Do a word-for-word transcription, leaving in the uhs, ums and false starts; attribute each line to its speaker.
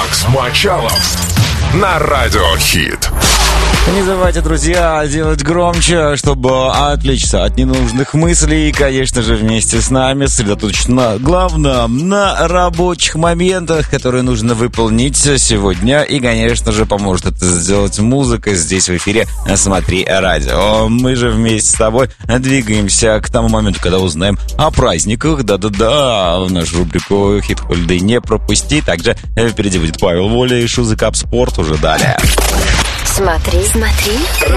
Speaker 1: Макс Мочалов на Радиохит.
Speaker 2: Не забывайте, друзья, делать громче, чтобы отвлечься от ненужных мыслей. И, конечно же, вместе с нами сосредоточиться на главном, на рабочих моментах, которые нужно выполнить сегодня. И, конечно же, поможет это сделать музыка здесь в эфире «Смотри радио». Мы же вместе с тобой двигаемся к тому моменту, когда узнаем о праздниках. Да-да-да, в нашу рубрику «Хит Холидей» не пропусти. Также впереди будет Павел Воля и Шузы Кап Спорт уже далее.
Speaker 3: Смотри, смотри,